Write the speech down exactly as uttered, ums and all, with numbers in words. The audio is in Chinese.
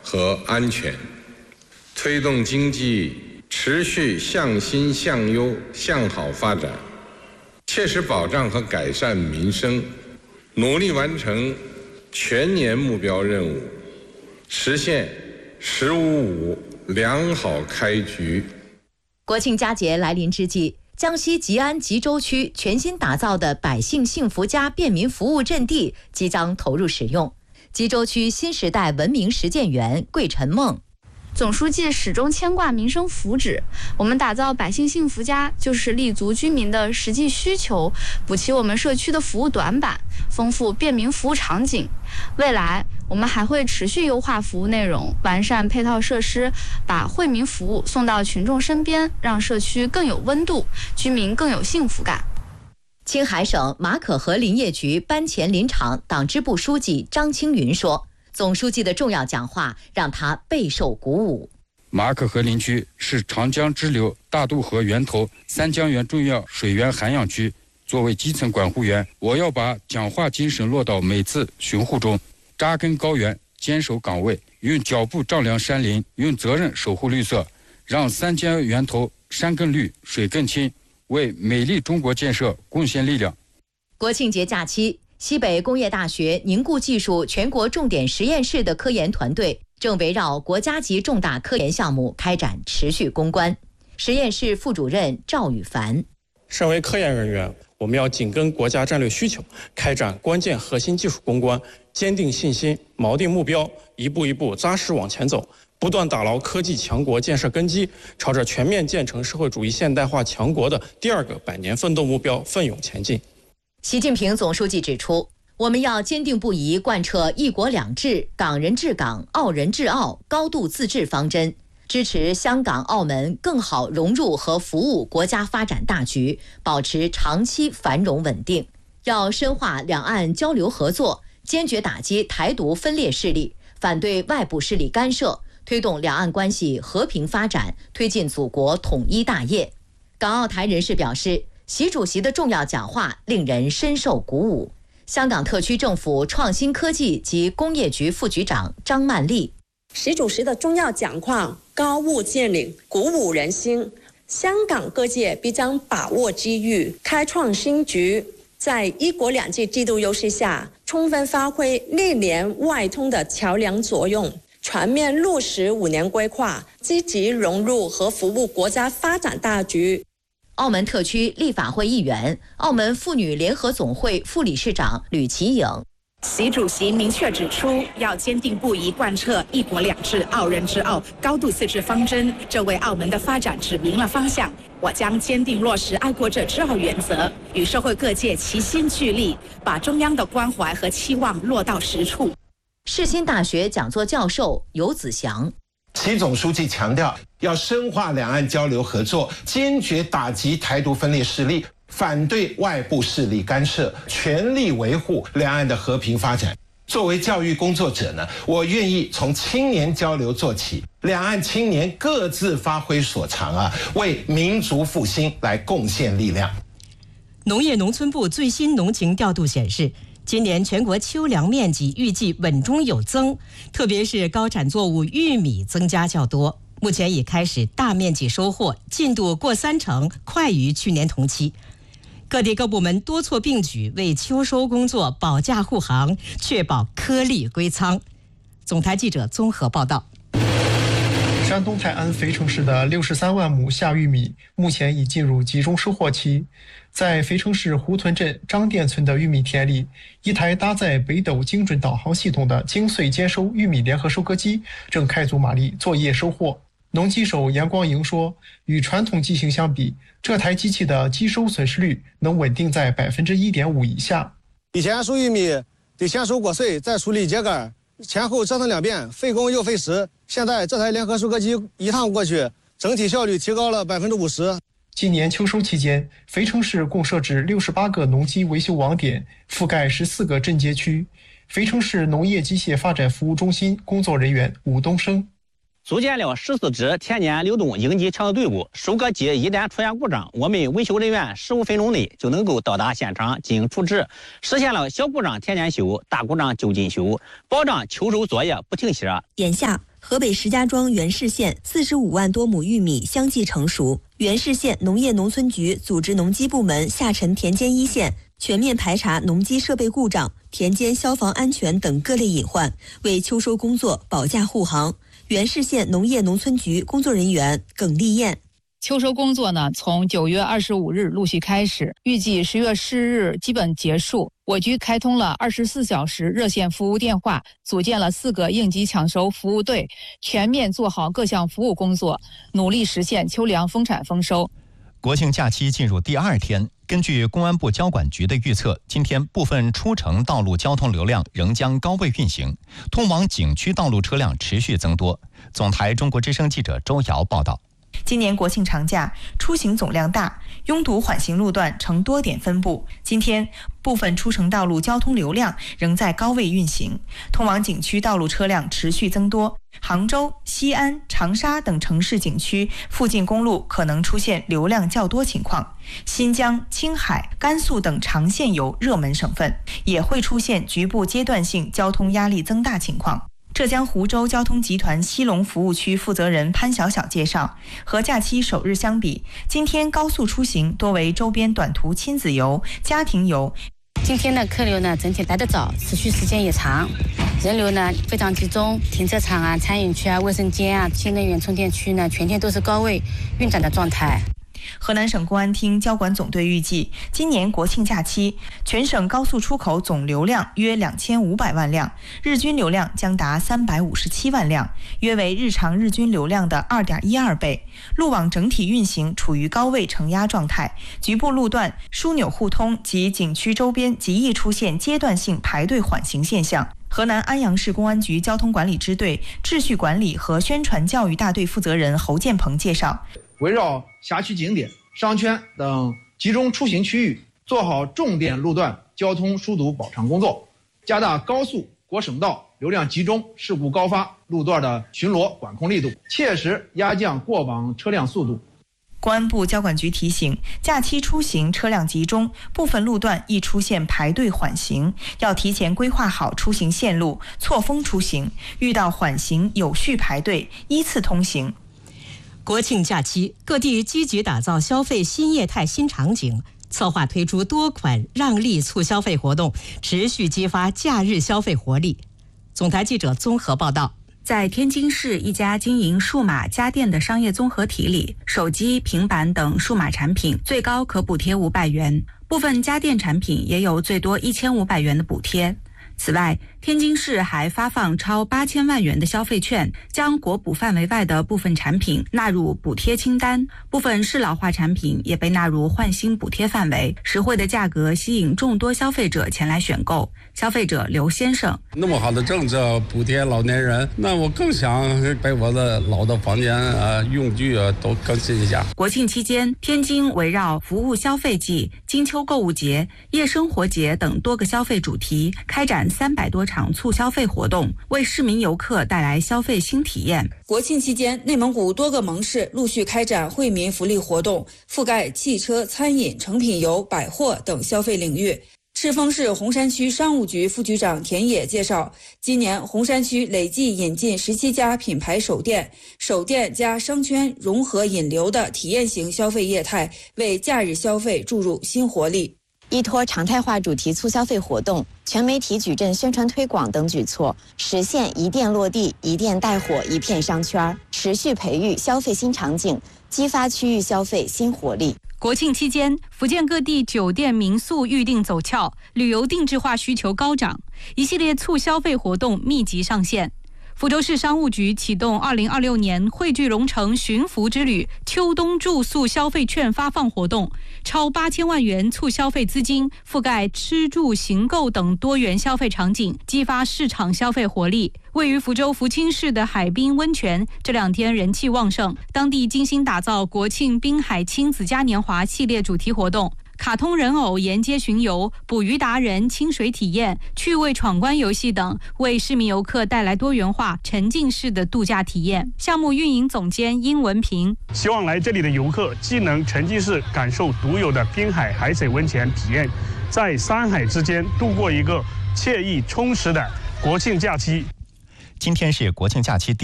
和安全，推动经济持续向新向优向好发展，切实保障和改善民生，努力完成全年目标任务，实现“十五五”良好开局。 国庆佳节来临之际，江西吉安吉州区全新打造的百姓幸福家便民服务阵地即将投入使用。吉州区新时代文明实践员桂晨梦。 总书记始终牵挂民生福祉，我们打造百姓幸福家，就是立足居民的实际需求，补齐我们社区的服务短板，丰富便民服务场景。未来，我们还会持续优化服务内容，完善配套设施，把惠民服务送到群众身边，让社区更有温度，居民更有幸福感。 青海省马可河林业局班前林场党支部书记张青云说，总书记的重要讲话让他备受鼓舞。 马可河林区是长江支流大渡河源头三江源重要水源涵养区，作为基层管护员，我要把讲话精神落到每次巡护中，扎根高原，坚守岗位，用脚步丈量山林，用责任守护绿色，让三江源头山更绿水更清，为美丽中国建设贡献力量。 国庆节假期，西北工业大学凝固技术全国重点实验室的科研团队正围绕国家级重大科研项目开展持续攻关。实验室副主任赵宇凡： 身为科研人员，我们要紧跟国家战略需求，开展关键核心技术攻关，坚定信心，锚定目标，一步一步扎实往前走，不断打牢科技强国建设根基，朝着全面建成社会主义现代化强国的第二个百年奋斗目标奋勇前进。 习近平总书记指出，我们要坚定不移贯彻一国两制、港人治港、澳人治澳高度自治方针，支持香港、澳门更好融入和服务国家发展大局，保持长期繁荣稳定。要深化两岸交流合作，坚决打击台独分裂势力，反对外部势力干涉，推动两岸关系和平发展，推进祖国统一大业。港澳台人士表示，习主席的重要讲话令人深受鼓舞。香港特区政府创新科技及工业局副局长张曼丽： 习主席的重要讲话高屋建瓴，鼓舞人心。香港各界必将把握机遇，开创新局，在一国两制制度优势下，充分发挥内联外通的桥梁作用，全面落实五年规划，积极融入和服务国家发展大局。 澳门特区立法会议员、澳门妇女联合总会副理事长吕其颖： 习主席明确指出，要坚定不移贯彻一国两制、澳人治澳高度自治方针，这为澳门的发展指明了方向。我将坚定落实爱国者治澳原则，与社会各界齐心聚力，把中央的关怀和期望落到实处。 世新大学讲座教授游子祥： 习总书记强调，要深化两岸交流合作，坚决打击台独分裂势力，反对外部势力干涉，全力维护两岸的和平发展。作为教育工作者呢，我愿意从青年交流做起，两岸青年各自发挥所长啊，为民族复兴来贡献力量。 农业农村部最新农情调度显示，今年全国秋粮面积预计稳中有增，特别是高产作物玉米增加较多，目前已开始大面积收获，进度过三成，快于去年同期。各地各部门多措并举，为秋收工作保驾护航，确保颗粒归仓。总台记者综合报道。 山东泰安肥城市的六十三万亩夏玉米目前已进入集中收获期。在肥城市胡屯镇张店村的玉米田里，一台搭载北斗精准导航系统的精碎兼收玉米联合收割机正开足马力作业收获。农机手杨光营说，与传统机型相比，这台机器的机收损失率能稳定在百分之一点五以下。 以前收玉米得先收果穗，再处理秸秆，前后折腾两遍，费工又费时。现在这台联合收割机一趟过去，整体效率提高了百分之五十。 今年秋收期间，肥城市共设置六十八个农机维修网点，覆盖十四个镇街区。肥城市农业机械发展服务中心工作人员武东升： 组建了十四支田间流动应急车队伍，收割机一旦出现故障，我们维修人员十五分钟内就能够到达现场进行处置，实现了小故障天天修，大故障就近修，保障秋收作业不停歇。 眼下河北石家庄原市县四十五万多亩玉米相继成熟。原市县农业农村局组织农机部门下沉田间一线，全面排查农机设备故障、田间消防安全等各类隐患，为秋收工作保驾护航。原市县农业农村局工作人员耿丽燕。 秋收工作呢，从九月二十五日陆续开始，预计十月十日基本结束。我局开通了二十四小时热线服务电话，组建了四个应急抢收服务队，全面做好各项服务工作，努力实现秋粮丰产丰收。 国庆假期进入第二天，根据公安部交管局的预测，今天部分出城道路交通流量仍将高位运行，通往景区道路车辆持续增多。总台中国之声记者周瑶报道。 今年国庆长假出行总量大，拥堵缓行路段呈多点分布。今天部分出城道路交通流量仍在高位运行，通往景区道路车辆持续增多。杭州、西安、长沙等城市景区附近公路可能出现流量较多情况。新疆、青海、甘肃等长线游热门省份也会出现局部阶段性交通压力增大情况。浙江湖州交通集团西龙服务区负责人潘晓晓介绍，和假期首日相比，今天高速出行多为周边短途亲子游、家庭游。 今天的客流呢整体来得早，持续时间也长，人流呢非常集中，停车场啊、餐饮区啊、卫生间啊、新能源充电区呢全天都是高位运转的状态。 河南省公安厅交管总队预计，今年国庆假期，全省高速出口总流量约两千五百万辆，日均流量将达三百五十七万辆，约为日常日均流量的二点一二倍。路网整体运行处于高位承压状态，局部路段枢纽互通及景区周边极易出现阶段性排队缓行现象。河南安阳市公安局交通管理支队秩序管理和宣传教育大队负责人侯建鹏介绍， 围绕辖区景点、商圈等集中出行区域，做好重点路段交通疏堵保障工作，加大高速、国省道流量集中、事故高发路段的巡逻管控力度，切实压降过往车辆速度。 公安部交管局提醒，假期出行车辆集中，部分路段易出现排队缓行，要提前规划好出行线路，错峰出行，遇到缓行有序排队，依次通行。 国庆假期，各地积极打造消费新业态新场景，策划推出多款让利促消费活动，持续激发假日消费活力。总台记者综合报道。 在天津市一家经营数码家电的商业综合体里，手机、平板等数码产品最高可补贴五百元，部分家电产品也有最多一千五百元的补贴。此外，天津市还发放超八千万元的消费券，将国补范围外的部分产品纳入补贴清单，部分适老化产品也被纳入换新补贴范围，实惠的价格吸引众多消费者前来选购。消费者刘先生： 那么好的政策补贴老年人，那我更想把我的老的房间啊、用具啊都更新一下。 国庆期间，天津围绕服务消费季、金秋购物节、夜生活节等多个消费主题，开展三百多场促消费活动，为市民游客带来消费新体验。 国庆期间，内蒙古多个盟市陆续开展惠民福利活动，覆盖汽车、餐饮、成品油、百货等消费领域。赤峰市红山区商务局副局长田野介绍，今年红山区累计引进十七家品牌首店，首店加商圈融合引流的体验型消费业态，为假日消费注入新活力。 依托常态化主题促消费活动、全媒体矩阵宣传推广等举措，实现一店落地、一店带火、一片商圈，持续培育消费新场景，激发区域消费新活力。 国庆期间，福建各地酒店民宿预订走俏，旅游定制化需求高涨，一系列促消费活动密集上线。福州市商务局启动二零二六年汇聚龙城寻福之旅秋冬住宿消费券发放活动，超八千万元促消费资金覆盖吃住行购等多元消费场景，激发市场消费活力。位于福州福清市的海滨温泉这两天人气旺盛，当地精心打造国庆滨海亲子嘉年华系列主题活动。卡通人偶沿街巡游、捕鱼达人清水体验、趣味闯关游戏等，为市民游客带来多元化、沉浸式的度假体验。项目运营总监殷文平希望来这里的游客既能沉浸式感受独有的滨海海水温泉体验，在山海之间度过一个惬意充实的国庆假期。 今天是国庆假期第